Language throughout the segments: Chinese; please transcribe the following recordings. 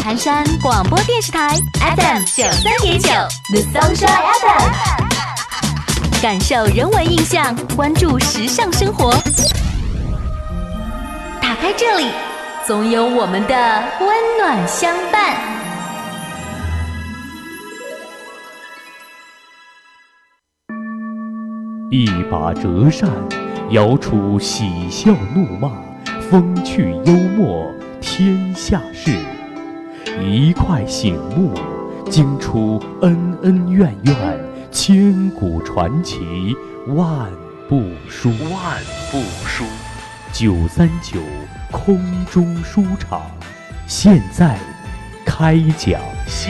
盘山广播电视台 FM93.9 The Sunshine FM， 感受人文印象，关注时尚生活。打开这里，总有我们的温暖相伴。 一把折扇，摇出喜笑怒骂，风趣幽默，天下事；一块醒目，惊出恩恩怨怨，千古传奇，万部书。939空中书场，现在开讲。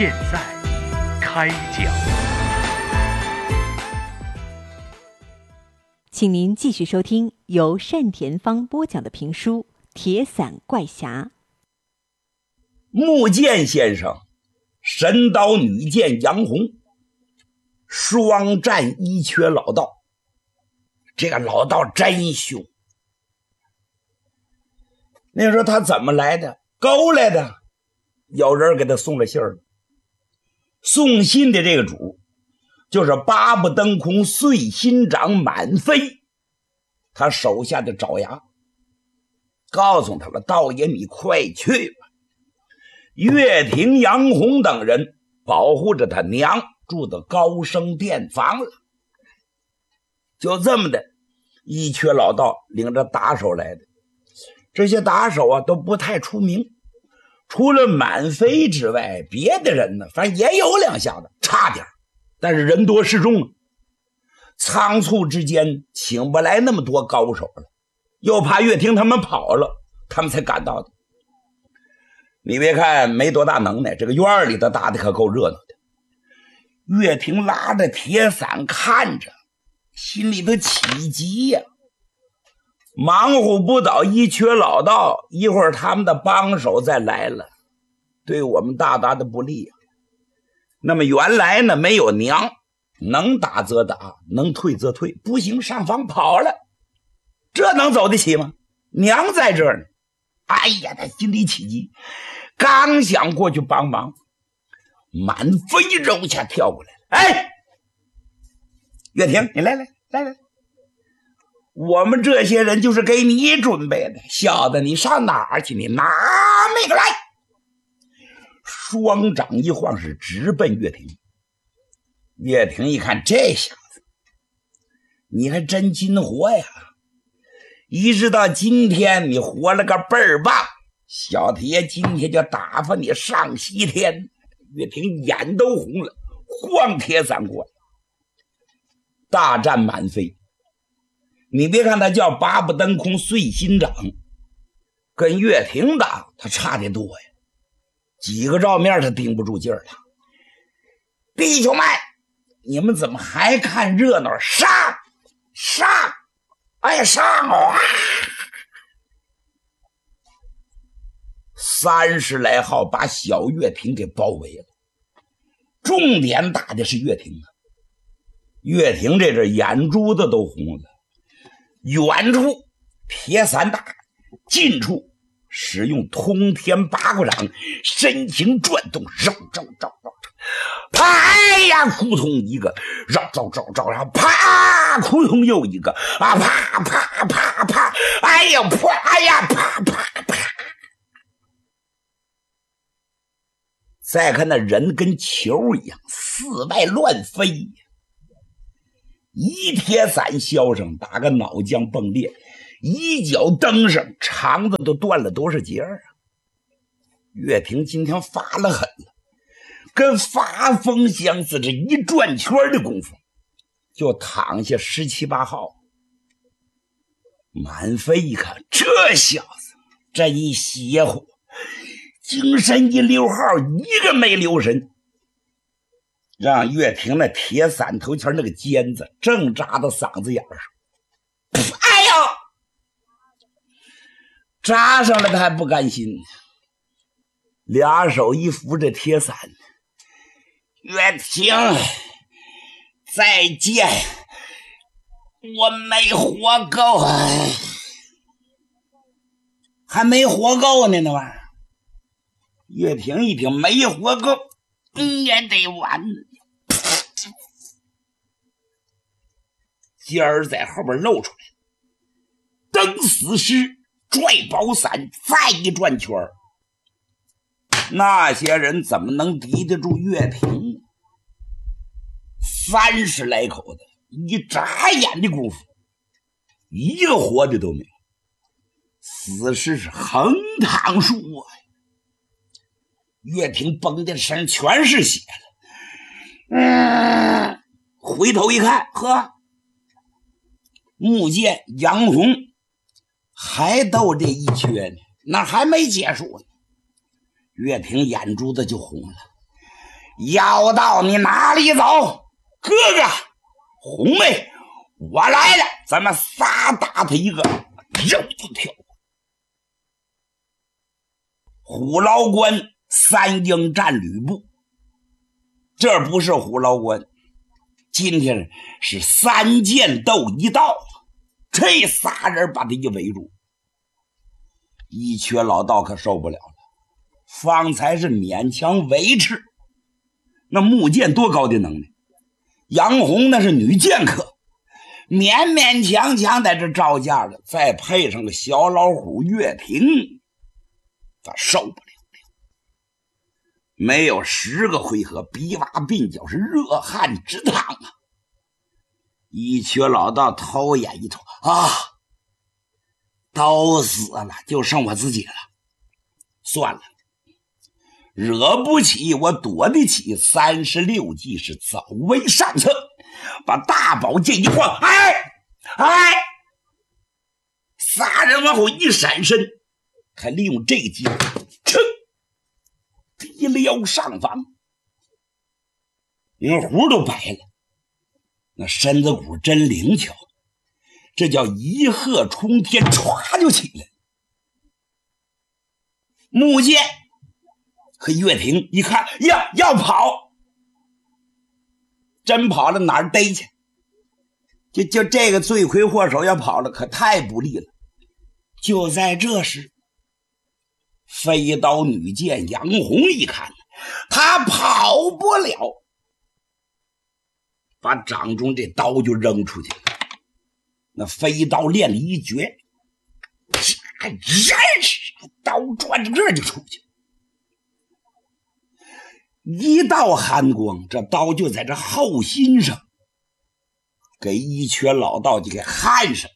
请您继续收听由单田芳播讲的评书《铁伞怪侠》。 木剑先生，神刀女剑杨红，双战一缺老道。这个老道真凶。那时候他怎么来的？勾来的，有人给他送了信儿。送信的这个主就是八不登空岁心长满飞，他手下的爪牙，告诉他了，道爷你快去吧。岳庭、杨红等人保护着他娘住的高升殿房了。就这么的，一缺老道领着打手来的。这些打手啊都不太出名，除了满飞之外，别的人呢反正也有两下子，差点，但是人多势众啊，仓促之间请不来那么多高手了，又怕岳庭他们跑了，他们才赶到的。你别看没多大能耐，这个院里的打的可够热闹的。岳庭拉着铁伞看着，心里头起急呀，忙乎不倒一缺老道，一会儿他们的帮手再来了，对我们大大的不利啊。那么原来呢没有娘，能打则打，能退则退，不行上房跑了，这能走得起吗？娘在这儿呢。哎呀，他心里起急，刚想过去帮忙，满飞肉下跳过来了。哎，岳庭，你来，我们这些人就是给你准备的，小子你上哪儿去？你拿那个来。双掌一晃，是直奔岳庭。岳庭一看，这小子你还真金活呀，一直到今天你活了个倍儿棒，小子爷今天就打发你上西天。岳庭眼都红了，晃铁伞过来，大战满飞。你别看他叫八不登空岁心长，跟岳庭打他差得多呀，几个照面他顶不住劲儿了。弟兄们，你们怎么还看热闹？上！哎呀，上啊！30来号把小岳庭给包围了，重点打的是岳庭啊。岳庭这眼珠子都红了，远处铁伞打，近处使用通天八卦掌，身形转动，绕，啪呀，扑通一个，绕，然后啪，扑通又一个，啊，啪，哎呀，啪，再看那人跟球一样四外乱飞，一铁伞削上，打个脑浆迸裂，一脚蹬上，肠子都断了多少节啊！岳庭今天发了狠了，跟发疯相似，这一转圈的功夫就躺下17、18号。满飞一看，这小子真邪乎，精神一溜号，一个没留神，让岳庭那铁伞头前那个尖子正扎到嗓子眼上。哎呦，扎上了他还不甘心，俩手一扶着铁伞，岳庭再见，我没活够啊，还没活够呢那玩意儿。 岳平一听没活够，也得完了。尖儿在后边露出来，蹬死尸，拽宝伞，再一转圈，那些人怎么能敌得住岳平呢？30来口的，一眨眼的功夫，一个活的都没有，死尸是横躺竖卧呀。岳平崩的身全是血了，回头一看，呵，木剑、杨红还斗这一缺呢，那还没结束呢。岳平眼珠子就红了，要到你哪里走？哥哥，红妹，我来了，咱们仨打他一个，肉就跳。虎牢关3英战吕布，这不是虎牢关，今天是3剑斗1道，这仨人把他一围住。一瘸老道可受不了了，方才是勉强维持，那木剑多高的能耐，杨红那是女剑客，勉勉强强在这招架了，再配上个小老虎岳平，他受不了。没有10个回合，鼻洼鬓角是热汗直淌啊！一瘸老道头眼一瞅啊，都死了，就剩我自己了。算了，惹不起我躲得起，36计是走为上策。把大宝剑一晃，仨人往后一闪身，还利用这个机会，提撩上房，连胡都白了，那身子骨真灵巧，这叫一鹤冲天，歘就起来。木剑和岳平一看呀，要跑，真跑了哪儿逮去？就这个罪魁祸首要跑了，可太不利了。就在这时，飞刀女剑杨红一看，他跑不了，把掌中这刀就扔出去了。那飞刀练了一绝，刀转着个就出去，一道寒光，这刀就在这后心上给一瘸老道就给焊上，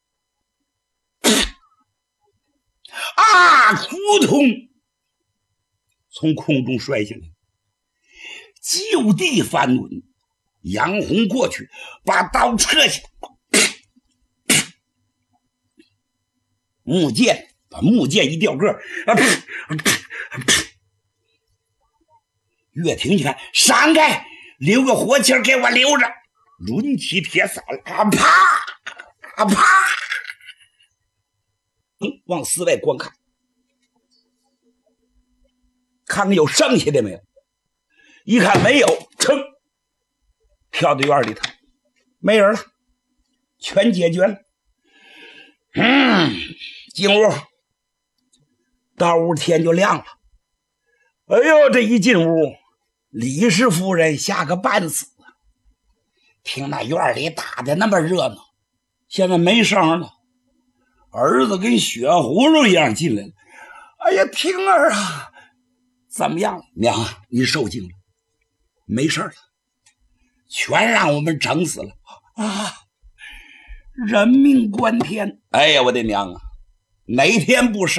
扑通，从空中摔下来，就地翻滚。杨红过去把刀撤下，把木剑一掉个，岳平一看，闪开，留个活气给我留着，抡起铁扫来，啪，往寺外观看，看看有剩下的没有。一看没有，跳到院里头，没人了，全解决了。进屋，到屋天就亮了。哎呦，这一进屋，李氏夫人吓个半死，听那院里打的那么热闹，现在没声了。儿子跟血葫芦一样进来了。哎呀，婷儿啊，怎么样了？娘啊，你受惊了，没事了，全让我们整死了啊！人命关天！哎呀，我的娘啊，哪天不杀